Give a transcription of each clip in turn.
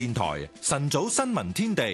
電台晨早新聞天地，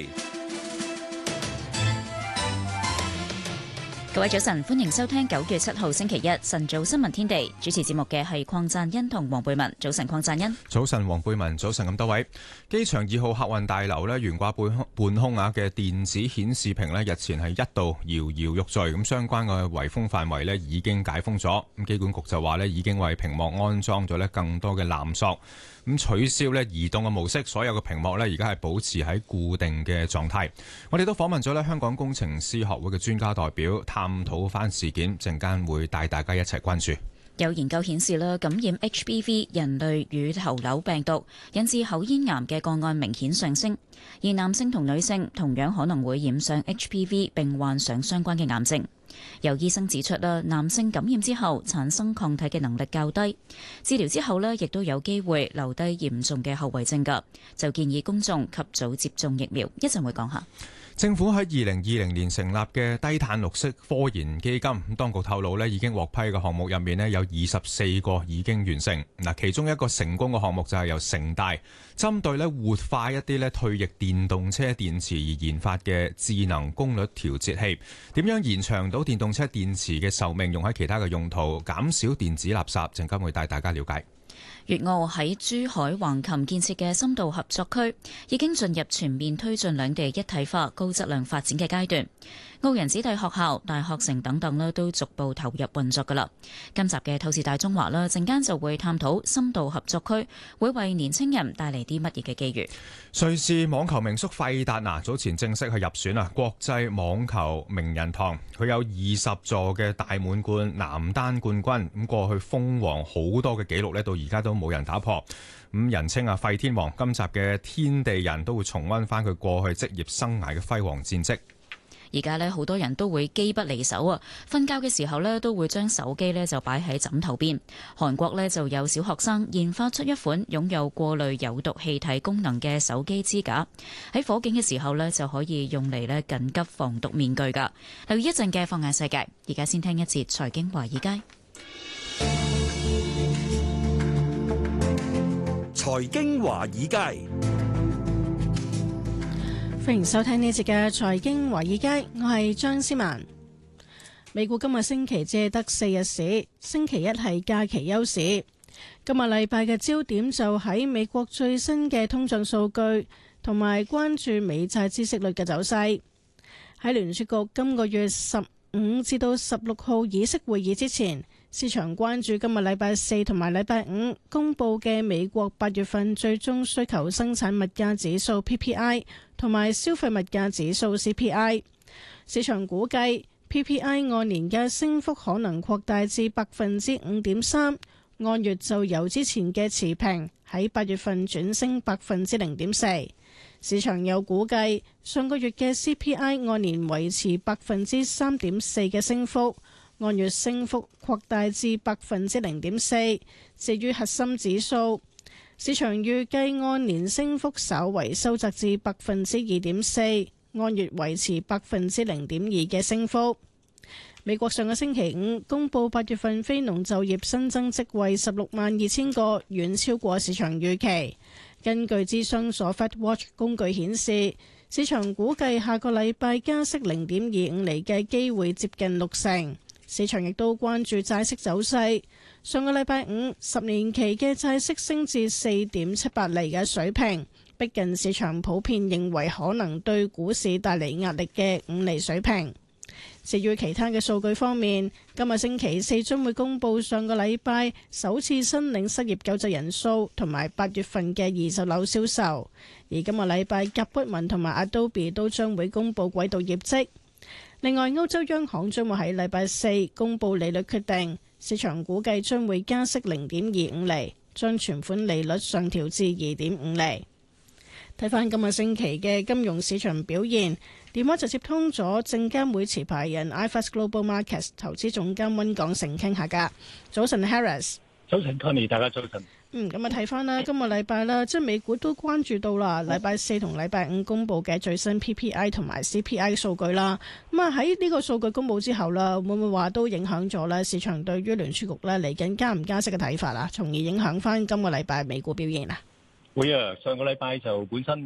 各位早晨，歡迎收聽9月7號星期一晨早新聞天地。主持節目嘅係鄺贊恩同黃貝文。早晨，鄺贊恩。 早晨，黃貝文。早晨咁多位。機場2號客運大樓呢，懸掛半空嘅電子顯示屏呢，日前係一度搖搖欲墜，咁相關嘅圍封範圍呢已經解封咗。咁機管局就話呢，已經為屏幕安裝咗呢更多嘅纜索。咁取消呢移動嘅模式，所有嘅屏幕呢而家係保持喺固定嘅狀態。我哋都訪問咗呢香港工程師學會嘅專家代表，探討翻事件，陣間會帶大家一齊關注。 有研究顯示啦，感染 HPV 人類乳頭瘤病毒引致口咽癌嘅個案明顯上升，而男性同女性同樣可能會染上 HPV 並患上相關嘅癌症。有醫生指出啦，男性感染之後產生抗體嘅能力較低，治療之後呢亦都有機會留低嚴重嘅後遺症㗎，就建議公眾及早接種疫苗。一陣會講下。 政府喺2020年成立嘅低碳綠色科研基金，當局透露呢已經獲批嘅項目入面呢有24個已經完成。嗱，其中一個成功嘅項目就係由城大針對呢活化一啲呢退役電動車電池而研發嘅智能功率調節器，點樣延長到電動車電池嘅壽命，用喺其他嘅用途，減少電子垃圾，陣間會帶大家了解。 粵澳喺珠海橫琴建設嘅深度合作區已經進入全面推進兩地一體化、高質量發展嘅階段。澳人子弟學校、大學城等等咧都逐步投入運作㗎喇。今集嘅透視大中華啦，陣間就會探討深度合作區會為年青人帶嚟啲乜嘢嘅機遇。 瑞士網球名宿費達拿早前正式係入選國際網球名人堂，佢有20座嘅大滿貫男單冠軍，咁過去封王好多嘅紀錄呢，到而家都冇人打破。咁人稱費天王，今集嘅天地人都會重溫翻佢過去職業生涯嘅輝煌戰績。 而家呢，好多人都會機不離手啊！瞓覺嘅時候呢，都會將手機呢就擺喺枕頭邊。韓國呢就有小學生研發出一款擁有過濾有毒氣體功能嘅手機支架，喺火警嘅時候呢就可以用嚟呢緊急防毒面具㗎。留意一陣嘅放眼世界，而家先聽一節財經華爾街。 財經華爾街。 歡迎收聽呢節嘅財經華爾街，我係張思文。美股今個星期只係得4日市，星期一係假期休市。今日禮拜嘅焦點就喺美國最新嘅通脹數據，同埋關注美債孳息率嘅走勢。喺聯儲局今個月15至到16號議息會議之前，市場關注今日禮拜4同埋禮拜5公佈嘅美國8月份最終需求生產物價指數 PPI 同埋消費物價指數 CPI。市場估計 PPI 按年嘅升幅可能擴大至5.3%，按月就由之前嘅持平喺8月份轉升0.4%。市場又估計上個月嘅 CPI 按年維持3.4%嘅升幅，按月升幅擴大至0.4%。至於核心指數，市場預計按年升幅稍為收窄至2.4%，按月維持0.2%嘅升幅。美國上個星期五公佈8月份非農就業新增職位162000個，遠超過市場預期。根據諮詢所 FedWatch 工具顯示，市場估計下個禮拜加息0.25厘嘅機會接近60%。市場亦都關注債息走勢。上個禮拜五10年期嘅債息升至4.78厘嘅水平，逼近市場普遍認為可能對股市帶嚟壓力嘅5厘水平。至於其他嘅數據方面，今日星期四將會公佈上個禮拜首次申領失業救濟人數同埋8月份嘅二手樓銷售。而今日禮拜甲骨文同埋 Adobe 都將會公佈季度業績。另外，歐洲央行將會喺禮拜4公佈利率決定，市場估計將會加息0.25厘，將存款利率上調至2.5厘。睇返今個星期嘅金融市場表現，電話就接通咗證監會持牌人 iFAST Global Markets 投資總監溫港成傾下㗎。早晨 Harris。 早晨 Tony， 大家早晨。 咁啊睇翻啦，今個禮拜啦，即係美股都關注到啦，禮拜4同禮拜5公佈嘅最新 PPI 同埋 CPI 數據啦。咁啊喺呢個數據公佈之後啦，會唔會話都影響咗咧市場對於聯儲局咧嚟緊加唔加息嘅睇法啊？從而影響翻今個禮拜美股表現啊？ 會啊，上個禮拜就本身